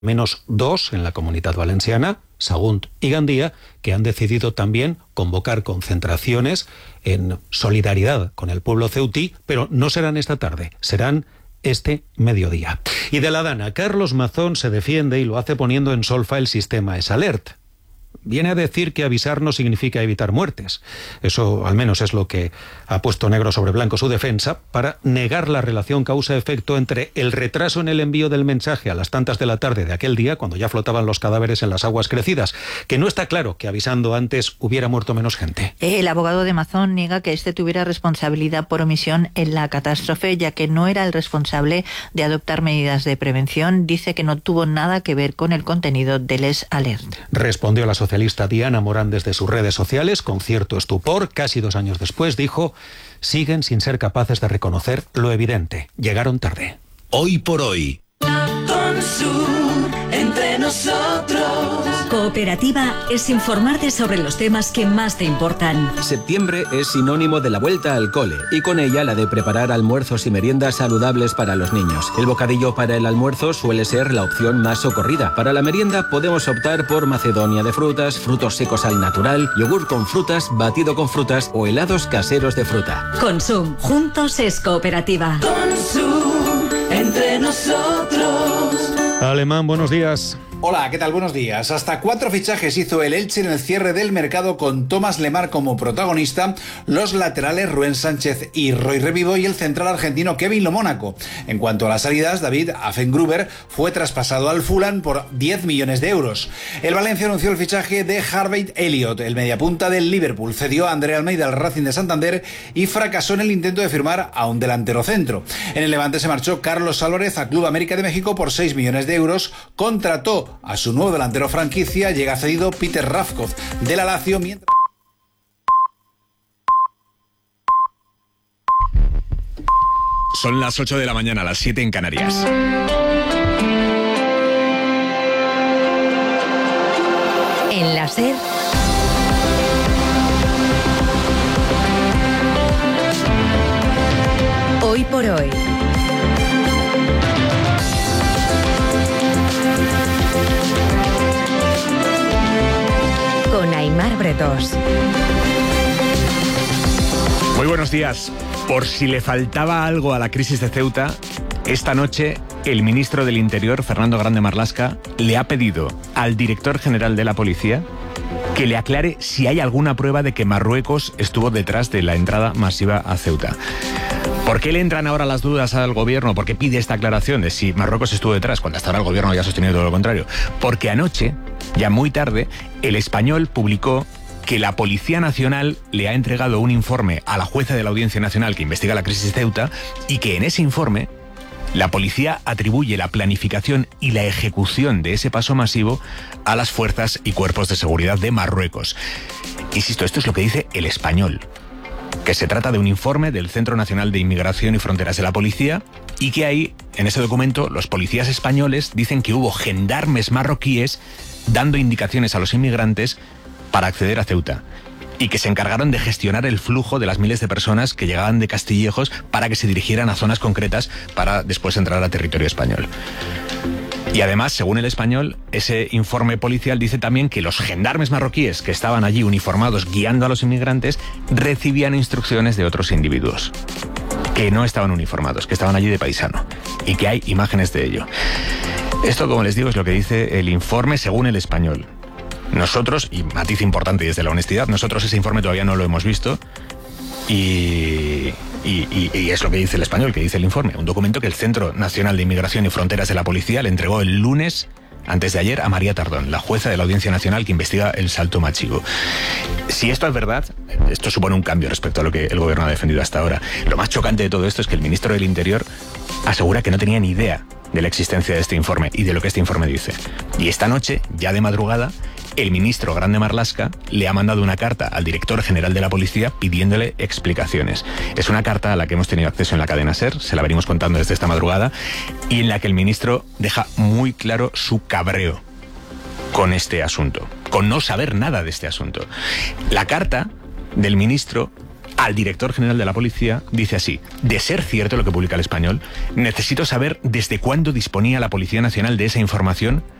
menos 2 en la Comunidad Valenciana, Sagunt y Gandía, que han decidido también convocar concentraciones en solidaridad con el pueblo ceutí, pero no serán esta tarde, serán este mediodía. Y de la Dana, Carlos Mazón se defiende y lo hace poniendo en solfa el sistema EsAlert. Viene a decir que avisar no significa evitar muertes. Eso al menos es lo que ha puesto negro sobre blanco su defensa para negar la relación causa-efecto entre el retraso en el envío del mensaje a las tantas de la tarde de aquel día, cuando ya flotaban los cadáveres en las aguas crecidas, que no está claro que avisando antes hubiera muerto menos gente. El abogado de Mazón niega que este tuviera responsabilidad por omisión en la catástrofe, ya que no era el responsable de adoptar medidas de prevención. Dice que no tuvo nada que ver con el contenido del EsAlert. Respondió la socialista Diana Morán desde sus redes sociales con cierto estupor. Casi 2 años después dijo: siguen sin ser capaces de reconocer lo evidente. Llegaron tarde. Hoy por hoy. Entre nosotros. Cooperativa es informarte sobre los temas que más te importan. Septiembre es sinónimo de la vuelta al cole y con ella la de preparar almuerzos y meriendas saludables para los niños. El bocadillo para el almuerzo suele ser la opción más socorrida. Para la merienda podemos optar por macedonia de frutas, frutos secos al natural, yogur con frutas, batido con frutas o helados caseros de fruta. Consum, juntos es cooperativa. Consum, entre nosotros. Alemán, buenos días. Hola, ¿qué tal? Buenos días. Hasta 4 fichajes hizo el Elche en el cierre del mercado con Tomás Lemar como protagonista, los laterales Rubén Sánchez y Roy Revivo y el central argentino Kevin Lomónaco. En cuanto a las salidas, David Affengruber fue traspasado al Fulham por 10 millones de euros. El Valencia anunció el fichaje de Harvey Elliott, el mediapunta del Liverpool. Cedió a André Almeida al Racing de Santander y fracasó en el intento de firmar a un delantero centro. En el Levante se marchó Carlos Álvarez a Club América de México por 6 millones de euros. Contrató a su nuevo delantero franquicia, llega cedido Peter Ravkov de la Lazio, mientras... Son las 8 de la mañana, las 7 en Canarias. En la SER, hoy por hoy. Con Aimar Bretos. Muy buenos días. Por si le faltaba algo a la crisis de Ceuta, esta noche el ministro del Interior, Fernando Grande Marlaska, le ha pedido al director general de la policía que le aclare si hay alguna prueba de que Marruecos estuvo detrás de la entrada masiva a Ceuta. ¿Por qué le entran ahora las dudas al gobierno? ¿Por qué pide esta aclaración de si Marruecos estuvo detrás, cuando hasta ahora el gobierno había sostenido todo lo contrario? Porque anoche, ya muy tarde, El Español publicó que la Policía Nacional le ha entregado un informe a la jueza de la Audiencia Nacional que investiga la crisis de Ceuta y que en ese informe la policía atribuye la planificación y la ejecución de ese paso masivo a las fuerzas y cuerpos de seguridad de Marruecos. Insisto, esto es lo que dice El Español, que se trata de un informe del Centro Nacional de Inmigración y Fronteras de la Policía y que ahí, en ese documento, los policías españoles dicen que hubo gendarmes marroquíes dando indicaciones a los inmigrantes para acceder a Ceuta y que se encargaron de gestionar el flujo de las miles de personas que llegaban de Castillejos para que se dirigieran a zonas concretas para después entrar a territorio español. Y además, según El Español, ese informe policial dice también que los gendarmes marroquíes que estaban allí uniformados guiando a los inmigrantes recibían instrucciones de otros individuos que no estaban uniformados, que estaban allí de paisano y que hay imágenes de ello. Esto, como les digo, es lo que dice el informe según El Español. Nosotros, y matiz importante desde la honestidad, nosotros ese informe todavía no lo hemos visto y es lo que dice El Español, que dice el informe. Un documento que el Centro Nacional de Inmigración y Fronteras de la Policía le entregó el lunes, antes de ayer, a María Tardón, la jueza de la Audiencia Nacional que investiga el Salto Machigo. Si esto es verdad, esto supone un cambio respecto a lo que el gobierno ha defendido hasta ahora. Lo más chocante de todo esto es que el ministro del Interior asegura que no tenía ni idea de la existencia de este informe y de lo que este informe dice. Y esta noche, ya de madrugada, el ministro Grande Marlaska le ha mandado una carta al director general de la policía pidiéndole explicaciones. Es una carta a la que hemos tenido acceso en la cadena SER, se la venimos contando desde esta madrugada, y en la que el ministro deja muy claro su cabreo con este asunto, con no saber nada de este asunto. La carta del ministro al director general de la policía, dice así: de ser cierto lo que publica El Español, necesito saber desde cuándo disponía la Policía Nacional de esa información